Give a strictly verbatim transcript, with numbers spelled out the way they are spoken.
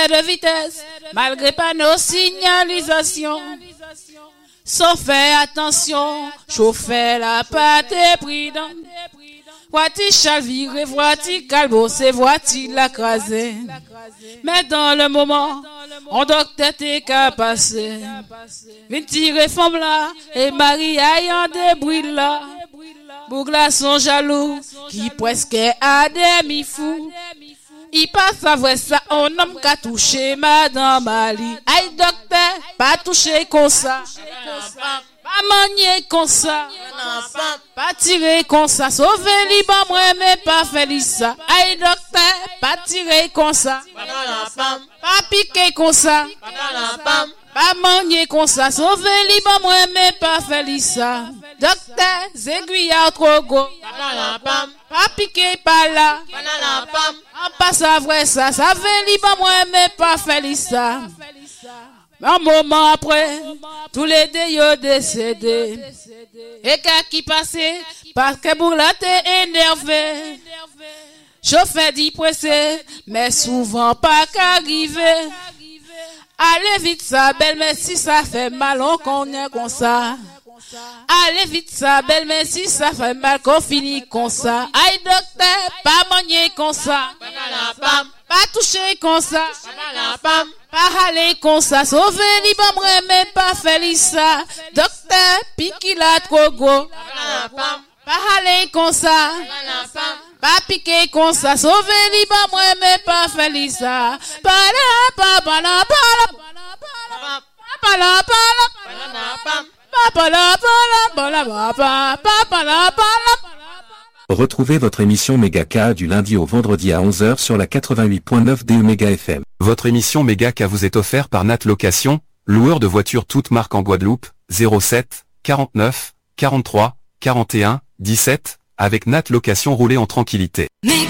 excès de vitesse, malgré panneaux signalisation. Sans faire attention, chauffer la pâte et prudent. Voici chalviré, voici calbo, c'est voici la crasée. Mais dans le moment, on docteur t'es qu'à passer. Vin tirer femme là, et Marie ayant des bruits là. Bougla sont jaloux, qui presque a demi fou. Il passe à vrai ça, un homme qu'a touché Madame Ali. Aïe docteur, pas touché comme ça. Pas manier comme ça. Pas tirer comme ça. Sauver Liban, moi, mais pas faire ça. Aïe docteur, pas tirer comme ça. Pas piquer comme ça. Pas manier comme ça. Sauver Liban, moi, mais pas faire ça. Docteur, aiguilles trop gros. Pas piquer par là. On passe à vrai ça. Ça fait Liban, moi, mais pas faire ça. Un moment après, tous les deux yo décédés. Et quand qui passait, parce que pour la t'es énervé. Chauffeur dit pressé, mais souvent pas qu'arriver. Allez vite ça, belle, mais si ça fait mal, on connaît comme ça. Allez vite ça, belle, mais si ça fait mal, qu'on finit comme ça. Aïe docteur, pas manier comme ça. Pas toucher comme ça. Pas aller comme ça. Sauver Liban, mais pas faire ça. Docteur, pique la trop gros. Pas aller comme ça. Pas piquer comme ça. Sauver Liban, mais pas faire ça. Pas là, pas pas là, pas là. Pas là, pas là. Retrouvez votre émission Megaka du lundi au vendredi à onze heures sur la quatre-vingt-huit point neuf D E Méga F M. Votre émission Megaka vous est offerte par Nat Location, loueur de voitures toutes marques en Guadeloupe, zéro sept, quarante-neuf, quarante-trois, quarante et un, dix-sept, avec Nat Location roulez en tranquillité.